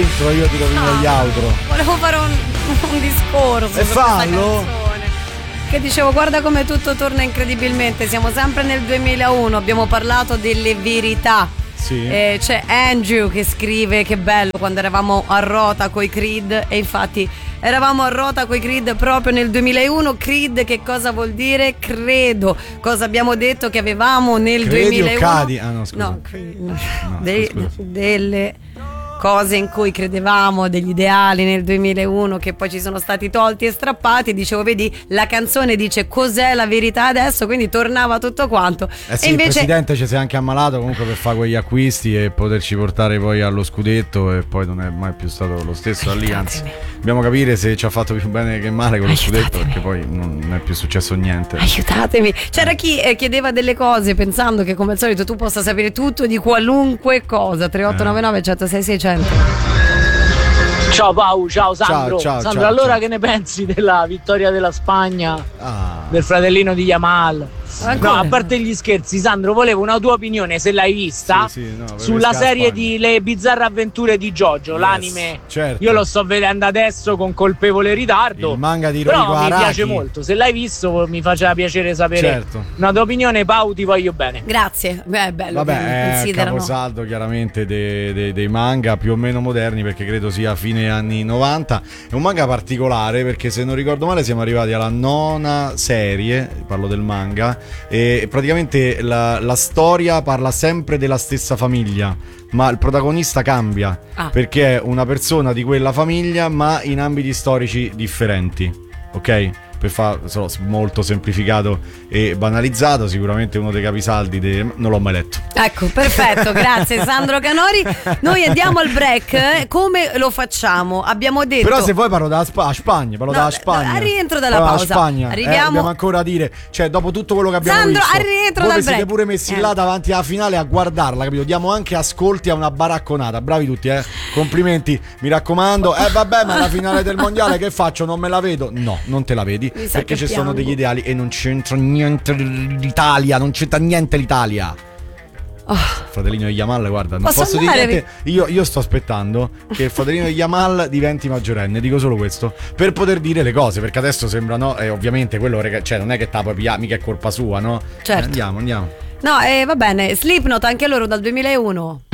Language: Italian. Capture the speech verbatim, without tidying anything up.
Io ti rovino no, gli outro. Volevo fare un, un discorso e su fallo che dicevo, guarda come tutto torna incredibilmente. Siamo sempre nel duemilauno, abbiamo parlato delle verità. Sì. Eh, c'è Andrew che scrive che bello quando eravamo a rota coi Creed, e infatti eravamo a rota coi Creed proprio nel duemilauno. Creed che cosa vuol dire? Credo. Cosa abbiamo detto che avevamo nel Credi duemilauno? O cadi? Ah no, scusa. No, Creed, no. No, De- scusa. delle cose in cui credevamo, degli ideali nel duemilauno che poi ci sono stati tolti e strappati. Dicevo, vedi, la canzone dice cos'è la verità adesso, quindi tornava tutto quanto. Eh sì, e invece il presidente ci si è anche ammalato comunque per fare quegli acquisti e poterci portare poi allo scudetto, e poi non è mai più stato lo stesso. Lì anzi dobbiamo capire se ci ha fatto più bene che male con lo Aiutatemi. scudetto, perché poi non è più successo niente. Aiutatemi. C'era chi eh, chiedeva delle cose pensando che come al solito tu possa sapere tutto di qualunque cosa. Tre otto nove nove, uno zero sei sei zero zero. Ciao Pau, ciao Sandro. Ciao, ciao, Sandro, ciao, allora ciao. che ne pensi della vittoria della Spagna, Ah. del fratellino di Yamal? Ancora? No, a parte gli scherzi, Sandro, volevo una tua opinione, se l'hai vista, Sì, sì, no, per sulla pescare serie Spagna. di Le bizzarre avventure di Giorgio, Yes, l'anime. certo. Io lo sto vedendo adesso con colpevole ritardo. Il manga di però Ronico mi Araki. piace molto. Se l'hai visto mi faceva piacere sapere Certo. una tua opinione, Pau, ti voglio bene. Grazie. Beh, è bello. che mi Vabbè, è considerano. caposaldo chiaramente dei, dei, dei manga più o meno moderni, perché credo sia fine anni novanta. È un manga particolare perché, se non ricordo male, siamo arrivati alla nona serie, parlo del manga, e praticamente la, la storia parla sempre della stessa famiglia, ma il protagonista cambia, Ah. perché è una persona di quella famiglia ma in ambiti storici differenti, ok? Per fare molto semplificato e banalizzato, sicuramente uno dei capisaldi de... non l'ho mai letto. Ecco, perfetto, grazie Sandro Canori. Noi andiamo al break, eh? Come lo facciamo? Abbiamo detto. Però se vuoi parlo dalla Sp- Spagna, parlo No, dalla Spagna. a rientro dalla Parlo pausa. Spagna. Eh, Arriviamo- dobbiamo ancora dire, cioè dopo tutto quello che abbiamo Sandro, visto, a rientro voi dal vi siete break. pure messi Eh. là davanti alla finale a guardarla, capito? Diamo anche ascolti a una baracconata. Bravi tutti, eh. Complimenti, mi raccomando. Eh vabbè, ma la finale del mondiale che faccio? Non me la vedo? No, non te la vedi, Mi sa perché che ci piango. sono degli ideali e non c'entra niente l'Italia, non c'entra niente l'Italia. Oh, Fratellino di Yamal, guarda, non Posso posso dire andare? niente. Io, io sto aspettando che il fratellino di Yamal diventi maggiorenne, dico solo questo, per poter dire le cose, perché adesso sembra, no, e ovviamente quello, rega- cioè non è che tapo via, mica è colpa sua, no? Certo. Eh, andiamo, andiamo. no, eh, va bene. Slipknot, anche loro dal duemilauno.